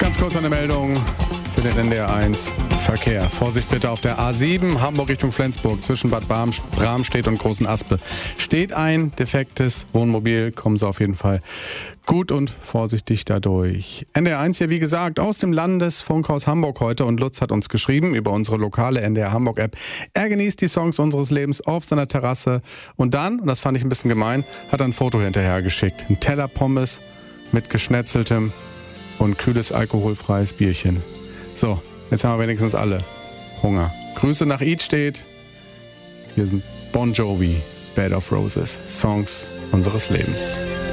Ganz kurz eine Meldung für den NDR 1 Verkehr. Vorsicht bitte auf der A7 Hamburg Richtung Flensburg zwischen Bad Bramstedt und Großen Aspe. Steht ein defektes Wohnmobil, kommen Sie auf jeden Fall gut und vorsichtig dadurch. NDR 1 hier wie gesagt aus dem Landesfunkhaus Hamburg heute und Lutz hat uns geschrieben über unsere lokale NDR Hamburg App. Er genießt die Songs unseres Lebens auf seiner Terrasse und dann, und das fand ich ein bisschen gemein, hat er ein Foto hinterher geschickt. Ein Teller Pommes mit geschnetzeltem und kühles alkoholfreies Bierchen. So, jetzt haben wir wenigstens alle Hunger. Grüße nach Idstedt. Hier sind Bon Jovi, Bed of Roses, Songs unseres Lebens.